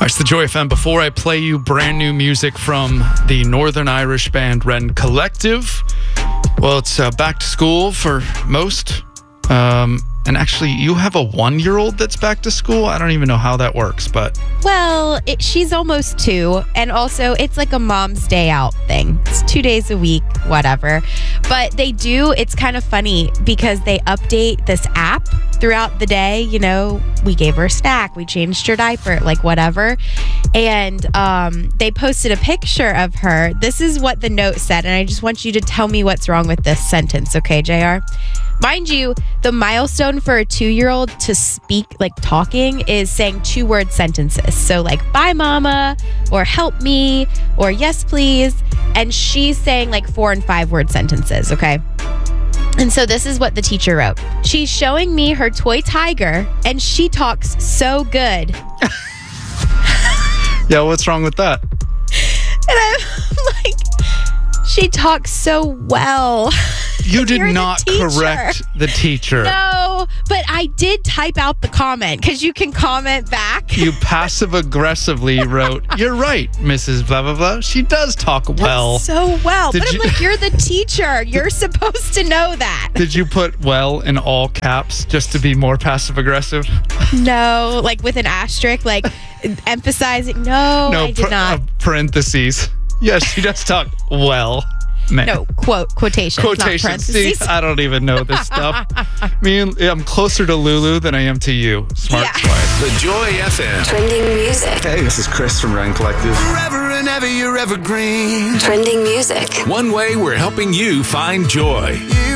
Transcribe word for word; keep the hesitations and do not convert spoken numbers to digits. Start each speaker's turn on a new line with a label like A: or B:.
A: It's the Joy F M. Before I play you brand new music from the Northern Irish band Wren Collective, well, it's uh, back to school for most. Um, and actually, you have a one-year-old that's back to school? I don't even know how that works, but...
B: Well, it, she's almost two. And also, it's like a mom's day out thing. It's two days a week, whatever. But they do, it's kind of funny because they update this app throughout the day. You know, we gave her a snack, we changed her diaper, like whatever. And um, they posted a picture of her. This is what the note said, and I just want you to tell me what's wrong with this sentence, okay, J R? Mind you, the milestone for a two-year-old to speak, like talking, is saying two-word sentences. So like, bye, mama, or help me, or yes, please. And she's saying like four and five-word sentences, okay? And so this is what the teacher wrote. She's showing me her toy tiger, and she talks so good.
A: Yeah, what's wrong with that?
B: And I'm like, she talks so well.
A: You did
B: You're
A: not
B: the
A: correct the teacher.
B: No, but I did type out the comment because you can comment back.
A: You passive-aggressively wrote, "You're right, Missus Blah, blah, blah. She does talk well."
B: So well.
A: Did
B: But I'm
A: you-
B: like, you're the teacher. You're supposed to know that.
A: Did you put "well" in all caps just to be more passive-aggressive?
B: No, like with an asterisk, like emphasizing. No,
A: no,
B: I did
A: par-
B: not.
A: uh, parentheses. Yes, she does talk well. Man.
B: No, quote, quotations, not
A: Quotations. See,
B: parentheses.
A: I don't even know this stuff. Me and, I'm closer to Lulu than I am to you. Smart
B: Yeah.
A: twice.
C: The Joy F M.
D: Trending music.
E: Hey, this is Chris from Wren Collective.
C: Forever and ever, you're evergreen.
D: Trending music.
C: One way we're helping you find joy.